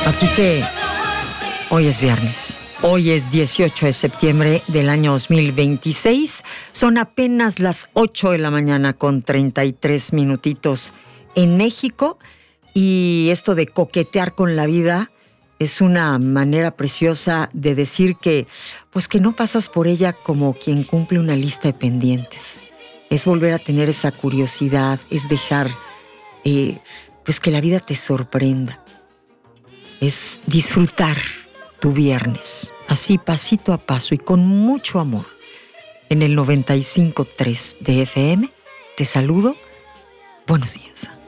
Así que hoy es viernes. Hoy es 18 de septiembre del año 2026. Son apenas las 8 de la mañana con 33 minutitos en México. Y esto de coquetear con la vida es una manera preciosa de decir que, pues que no pasas por ella como quien cumple una lista de pendientes. Es volver a tener esa curiosidad, es dejar pues que la vida te sorprenda. Es disfrutar tu viernes, así pasito a paso y con mucho amor. En el 95.3 de FM, te saludo. Buenos días.